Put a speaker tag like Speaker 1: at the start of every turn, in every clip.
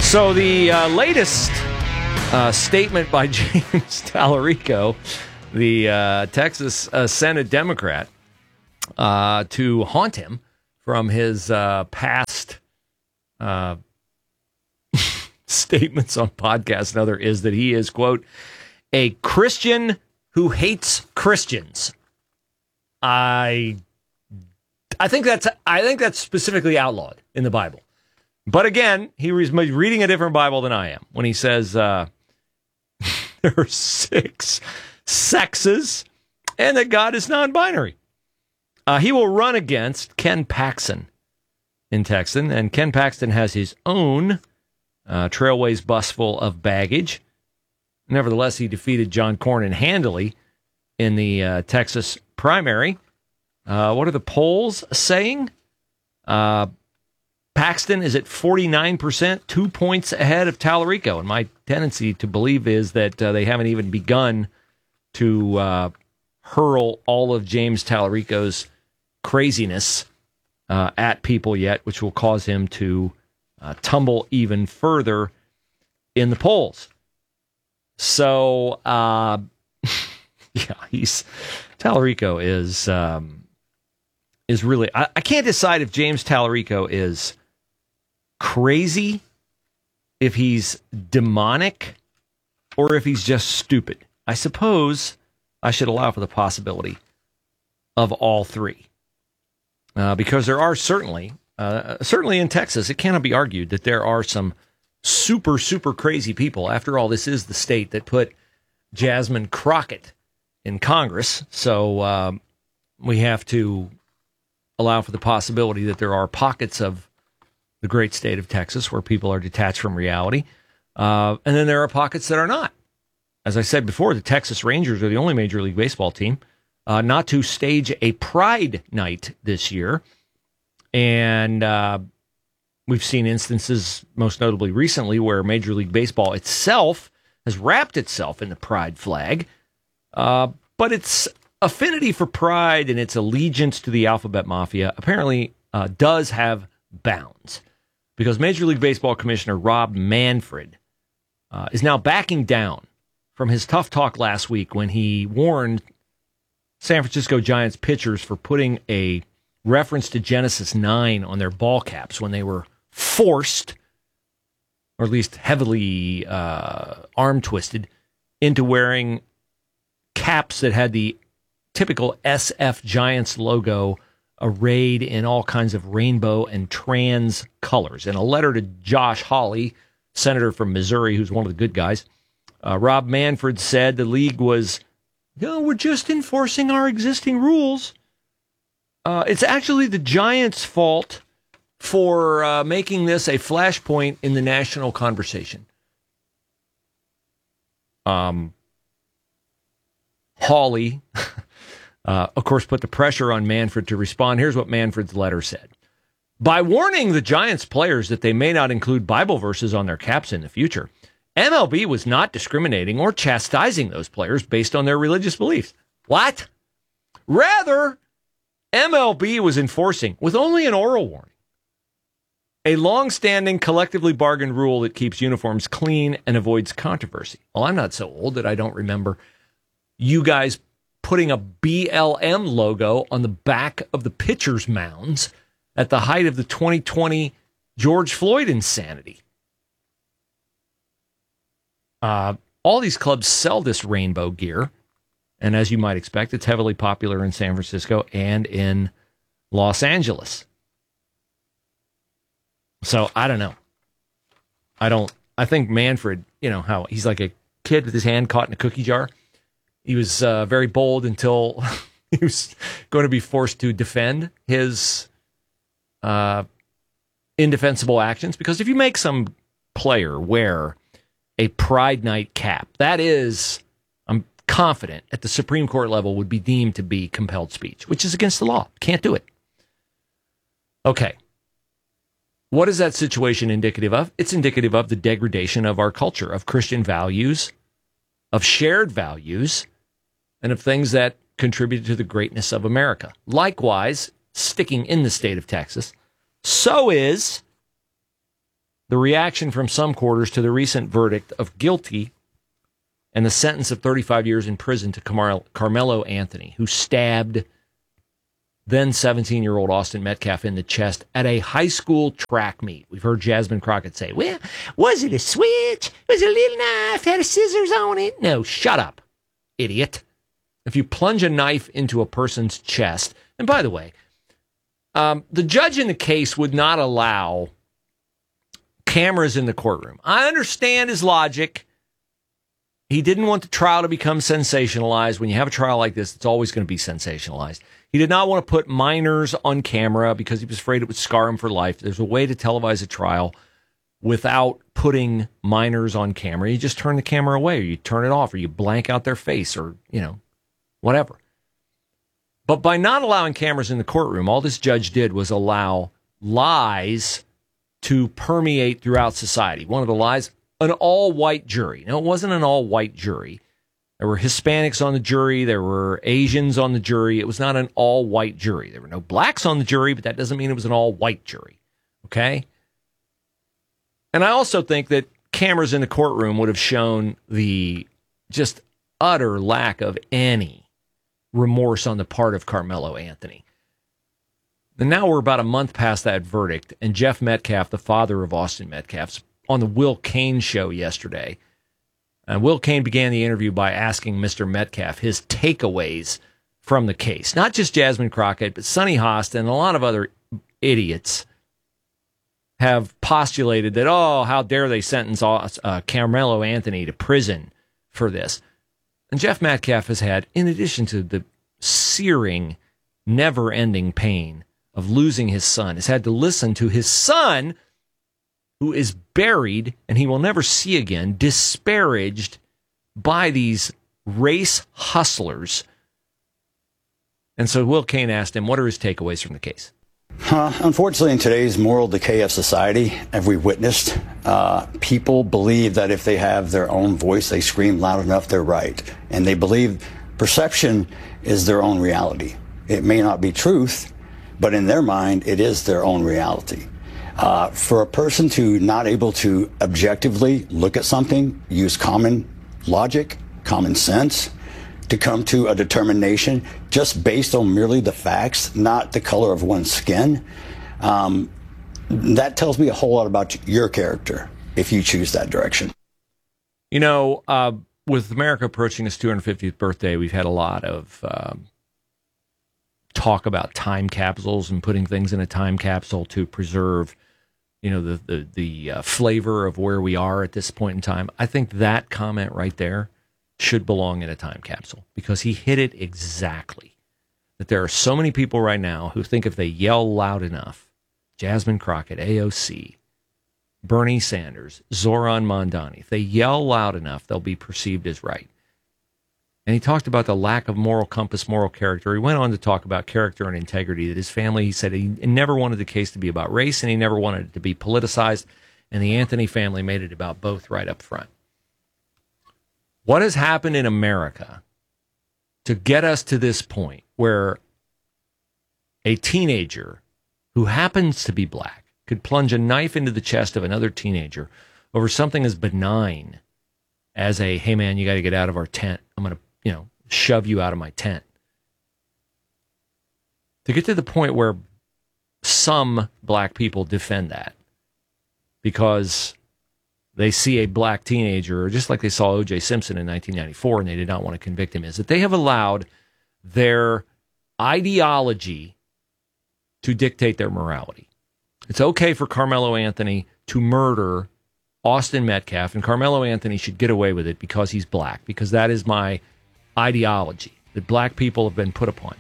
Speaker 1: So the latest statement by James Tallarico, the Texas Senate Democrat, to haunt him from his past statements on podcasts and other, is that he is, quote, a Christian who hates Christians. I think that's specifically outlawed in the Bible. But again, he was reading a different Bible than I am when he says there are 6 sexes and that God is non-binary. He will run against Ken Paxton in Texas, and Ken Paxton has his own Trailways bus full of baggage. Nevertheless, he defeated John Cornyn handily in the Texas primary. What are the polls saying? Paxton is at 49%, 2 points ahead of Tallarico. And my tendency to believe is that they haven't even begun to hurl all of James Tallarico's craziness at people yet, which will cause him to tumble even further in the polls. So, yeah, Tallarico is really, I can't decide if James Tallarico is crazy, if he's demonic, or if he's just stupid. I suppose I should allow for the possibility of all three. Because there are certainly in Texas, it cannot be argued that there are some super, super crazy people. After all, this is the state that put Jasmine Crockett in Congress. So we have to allow for the possibility that there are pockets of the great state of Texas where people are detached from reality. And then there are pockets that are not. As I said before, the Texas Rangers are the only Major League Baseball team not to stage a Pride Night this year. And we've seen instances, most notably recently, where Major League Baseball itself has wrapped itself in the Pride flag. But its affinity for Pride and its allegiance to the Alphabet Mafia apparently does have bounds. Because Major League Baseball Commissioner Rob Manfred is now backing down from his tough talk last week when he warned San Francisco Giants pitchers for putting a reference to Genesis 9 on their ball caps when they were forced, or at least heavily arm-twisted, into wearing caps that had the typical SF Giants logo arrayed in all kinds of rainbow and trans colors. In a letter to Josh Hawley, senator from Missouri, who's one of the good guys, Rob Manfred said the league was, we're just enforcing our existing rules. It's actually the Giants' fault for making this a flashpoint in the national conversation. Hawley, of course, put the pressure on Manfred to respond. Here's what Manfred's letter said. By warning the Giants players that they may not include Bible verses on their caps in the future, MLB was not discriminating or chastising those players based on their religious beliefs. What? Rather, MLB was enforcing, with only an oral warning, a long-standing collectively bargained rule that keeps uniforms clean and avoids controversy. Well, I'm not so old that I don't remember you guys putting a BLM logo on the back of the pitcher's mounds at the height of the 2020 George Floyd insanity. All these clubs sell this rainbow gear, and as you might expect, it's heavily popular in San Francisco and in Los Angeles. So I don't know. I think Manfred, how he's like a kid with his hand caught in a cookie jar. He was very bold until he was going to be forced to defend his indefensible actions. Because if you make some player wear a Pride Night cap, that is, I'm confident, at the Supreme Court level would be deemed to be compelled speech, which is against the law. Can't do it. Okay. What is that situation indicative of? It's indicative of the degradation of our culture, of Christian values, of shared values, and of things that contributed to the greatness of America. Likewise, sticking in the state of Texas, so is the reaction from some quarters to the recent verdict of guilty and the sentence of 35 years in prison to Carmelo Anthony, who stabbed then 17-year-old Austin Metcalf in the chest at a high school track meet. We've heard Jasmine Crockett say, well, was it a switch? Was it a little knife? Had a scissors on it? No, shut up, idiot. If you plunge a knife into a person's chest, and by the way, the judge in the case would not allow cameras in the courtroom. I understand his logic. He didn't want the trial to become sensationalized. When you have a trial like this, it's always going to be sensationalized. He did not want to put minors on camera because he was afraid it would scar him for life. There's a way to televise a trial without putting minors on camera. You just turn the camera away, or you turn it off, or you blank out their face, or, whatever. But by not allowing cameras in the courtroom, all this judge did was allow lies to permeate throughout society. One of the lies, an all-white jury. No, it wasn't an all-white jury. There were Hispanics on the jury. There were Asians on the jury. It was not an all-white jury. There were no blacks on the jury, but that doesn't mean it was an all-white jury. Okay? And I also think that cameras in the courtroom would have shown the just utter lack of any remorse on the part of Carmelo Anthony. And now we're about a month past that verdict, and Jeff Metcalf, the father of Austin Metcalf, on the Will Cain show yesterday. And Will Cain began the interview by asking Mr. Metcalf his takeaways from the case. Not just Jasmine Crockett, but Sonny Host and a lot of other idiots have postulated that, how dare they sentence Carmelo Anthony to prison for this. And Jeff Metcalf has had, in addition to the searing, never-ending pain of losing his son, has had to listen to his son, who is buried and he will never see again, disparaged by these race hustlers. And so Will Cain asked him, what are his takeaways from the case?
Speaker 2: Unfortunately, in today's moral decay of society, as we witnessed, people believe that if they have their own voice, they scream loud enough, they're right. And they believe perception is their own reality. It may not be truth, but in their mind, it is their own reality. For a person to not able to objectively look at something, use common logic, common sense, to come to a determination just based on merely the facts, not the color of one's skin, that tells me a whole lot about your character if you choose that direction.
Speaker 1: With America approaching its 250th birthday, we've had a lot of talk about time capsules and putting things in a time capsule to preserve the flavor of where we are at this point in time. I think that comment right there should belong in a time capsule, because he hit it exactly. That there are so many people right now who think if they yell loud enough, Jasmine Crockett, AOC, Bernie Sanders, Zoran Mondani, if they yell loud enough, they'll be perceived as right. And he talked about the lack of moral compass, moral character. He went on to talk about character and integrity, that his family, he said he never wanted the case to be about race, and he never wanted it to be politicized, and the Anthony family made it about both right up front. What has happened in America to get us to this point where a teenager who happens to be black could plunge a knife into the chest of another teenager over something as benign as a, hey man, you got to get out of our tent. I'm going to, shove you out of my tent. To get to the point where some black people defend that because they see a black teenager, just like they saw O.J. Simpson in 1994, and they did not want to convict him, is that they have allowed their ideology to dictate their morality. It's okay for Carmelo Anthony to murder Austin Metcalf, and Carmelo Anthony should get away with it because he's black, because that is my ideology that black people have been put upon.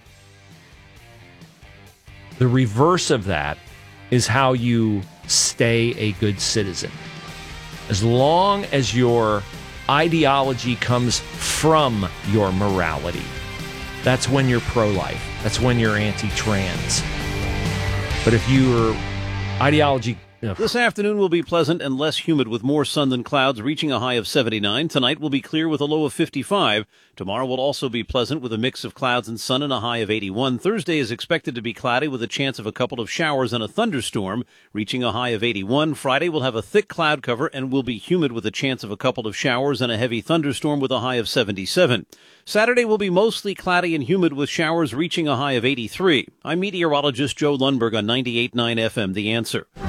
Speaker 1: The reverse of that is how you stay a good citizen. As long as your ideology comes from your morality, that's when you're pro-life. That's when you're anti-trans. But if your ideology Ugh.
Speaker 3: This afternoon will be pleasant and less humid with more sun than clouds, reaching a high of 79. Tonight will be clear with a low of 55. Tomorrow will also be pleasant with a mix of clouds and sun and a high of 81. Thursday is expected to be cloudy with a chance of a couple of showers and a thunderstorm, reaching a high of 81. Friday will have a thick cloud cover and will be humid with a chance of a couple of showers and a heavy thunderstorm with a high of 77. Saturday will be mostly cloudy and humid with showers reaching a high of 83. I'm meteorologist Joe Lundberg on 98.9 FM, The Answer.